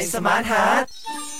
สมาร์ทฮาร์ท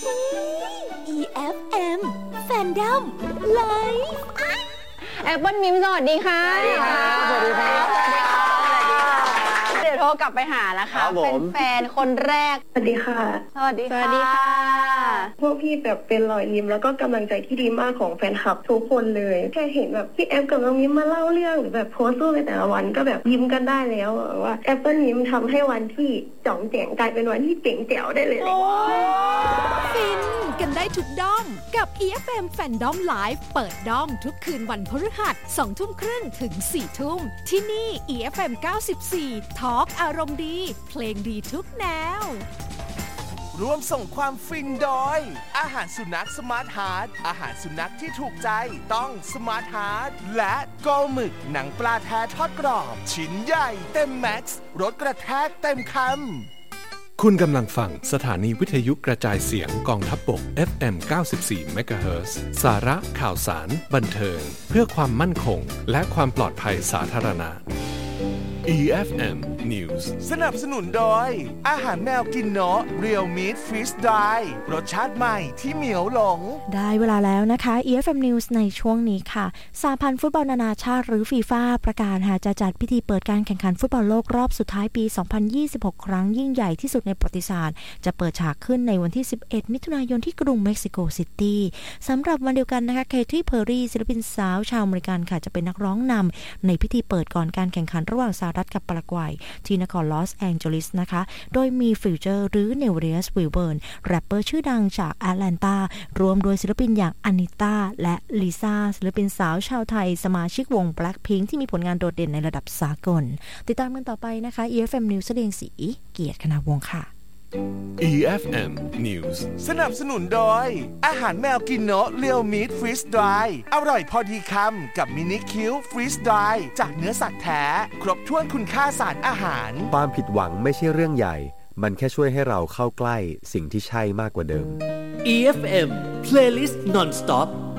EFM Fandom Live แอปเปิ้ลมิมสวัสดีค่ะสวัสดีครับเดี๋ยวโทรกลับไปหานะคะเป็นแฟนคนแรกสวัสดีค่ะสวัสดีค่ะพวกพี่แบบเป็นรอยยิ้มแล้วก็กำลังใจที่ดีมากของแฟนคลับทุกคนเลยแค่เห็นแบบพี่แอปกับน้องมิมมาเล่าเรื่องหรือแบบโพสต์รูปในแต่ละวันก็แบบยิ้มกันได้แล้วว่าแอปเปิ้ลมิมทำให้วันที่จ่องแจ๋งกลายเป็นวันที่เจ๋งแจ๋วได้เลยฟินกันได้ทุกด้อมกับ EFM Fandom Live เปิดด้อมทุกคืนวันพฤหัส 20:30 ถึง 4 ทุ่มที่นี่ EFM 94 ทอล์กอารมณ์ดีเพลงดีทุกแนวร่วมส่งความฟินโดยอาหารสุนัขสมาร์ทฮาร์ทอาหารสุนัขที่ถูกใจต้องสมาร์ทฮาร์ทและโกหมึกหนังปลาแท้ทอดกรอบชิ้นใหญ่เต็มแม็กซ์รสกระแทกเต็มคำคุณกำลังฟังสถานีวิทยุกระจายเสียงกองทัพบก FM 94 MHz สาระข่าวสารบันเทิงเพื่อความมั่นคงและความปลอดภัยสาธารณะEFM News สนับสนุนโดยอาหารแมวกินเนาะ Real Meat Freeze Dry รสชาติใหม่ที่เหมียวหลงได้เวลาแล้วนะคะ EFM News ในช่วงนี้ค่ะสหพันธ์ฟุตบอลนานาชาติหรือฟีฟ่าประกาศจะจัดพิธีเปิดการแข่งขันฟุตบอลโลกรอบสุดท้ายปี 2026 ครั้งยิ่งใหญ่ที่สุดในประวัติศาสตร์จะเปิดฉากขึ้นในวันที่ 11 มิถุนายนที่กรุงเม็กซิโกซิตี้สำหรับวันเดียวกันนะคะเคที่เพอร์รี่ศิลปินสาวชาวอเมริกันค่ะจะเป็นนักร้องนำในพิธีเปิดก่อนการแข่งขันระหว่างสหรัฐกับปารากวัยที่นครลอสแองเจลิสนะคะโดยมีฟิวเจอร์หรือเนวเรียสวิลเบิร์นแรปเปอร์ชื่อดังจากแอตแลนตารวมโดยศิลปินอย่างอานิต้าและลิซ่าศิลปินสาวชาวไทยสมาชิกวง Blackpink ที่มีผลงานโดดเด่นในระดับสากลติดตามกันต่อไปนะคะ EFM News เรียงศรีเกียรติคณาวงศ์ค่ะ EFM News สนับสนุนโดยอาหารแมวกินเนาะ Real Meat Freeze Dry อร่อยพอดีคำกับมินิคิว Freeze Dry จากเนื้อสัตว์แท้ครบถ้วนคุณค่าสารอาหารความผิดหวังไม่ใช่เรื่องใหญ่มันแค่ช่วยให้เราเข้าใกล้สิ่งที่ใช่มากกว่าเดิม EFM Playlist Non-Stop